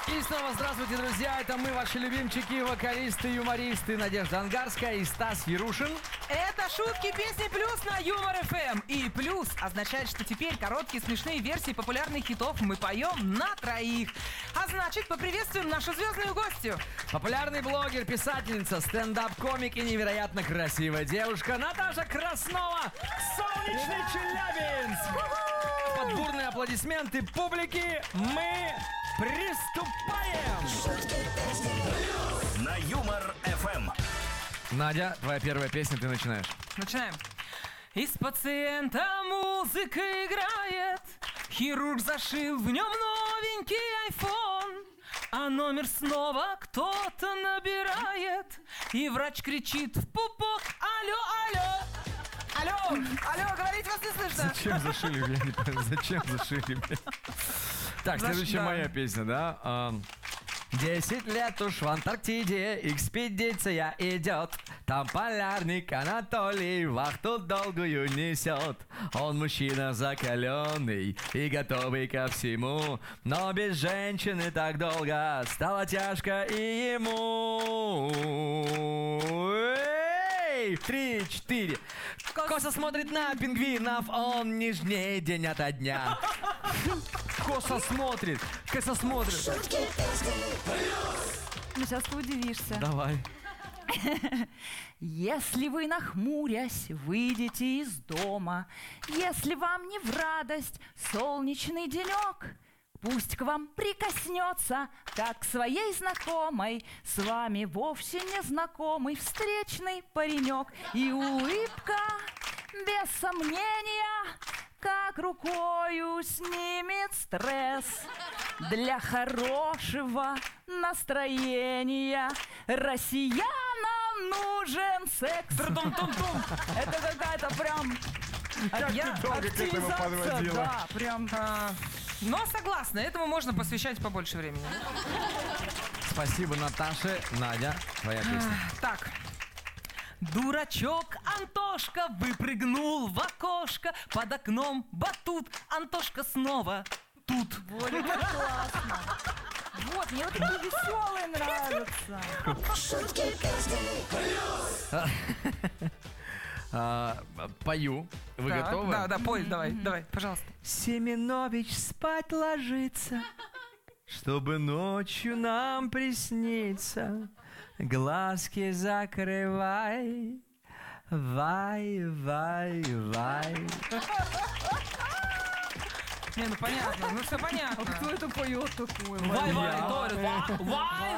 И снова здравствуйте, друзья! Это мы, ваши любимчики, вокалисты, юмористы Надежда Ангарская и Стас Ярушин. Это шутки, песни плюс на Юмор ФМ. И плюс означает, что теперь короткие смешные версии популярных хитов мы поем на троих. А значит, поприветствуем нашу звездную гостью. Популярный блогер, писательница, стендап-комик и невероятно красивая девушка Наташа Краснова. Солнечный Челябинск! Под бурные аплодисменты публики мы приступаем! На Юмор ФМ. Надя, твоя первая песня, ты начинаешь. Начинаем. Из пациента музыка играет, хирург зашил в нем новенький айфон, а номер снова кто-то набирает, и врач кричит в пупок: алло, алло. Алло, алло, говорите, вас не слышно. Зачем зашили? Я не понимаю, зачем зашили? Так, следующая моя песня, да? 10 лет уж в Антарктиде экспедиция идет. Там полярник Анатолий вахту долгую несет. Он мужчина закаленный и готовый ко всему, но без женщины так долго стало тяжко и ему. 3, 4. Косо смотрит на пингвинов, он нежнее день ото дня. Косо смотрит, косо смотрит. Ну, сейчас ты удивишься. Давай. Если вы, нахмурясь, выйдете из дома, если вам не в радость солнечный денек, пусть к вам прикоснется, как к своей знакомой, с вами вовсе не знакомый встречный паренек. И улыбка, без сомнения, как рукою снимет стресс. Для хорошего настроения россиянам нужен секс. Трудум-тум-тум. Это какая-то прям активизация. Да, прям. Но согласна, этому можно посвящать побольше времени. Спасибо, Наташе. Надя, твоя песня. Так. Дурачок Антошка выпрыгнул в окошко, под окном батут, Антошка снова тут. Боже, как классно. Вот, мне вот такие веселые нравятся. Пою. Вы готовы? Да, пой, давай, пожалуйста. Семенович спать ложится, чтобы ночью нам присниться. Глазки закрывай, вай, вай, вай. Не, ну понятно, ну все понятно. Кто это поет такое? Вай,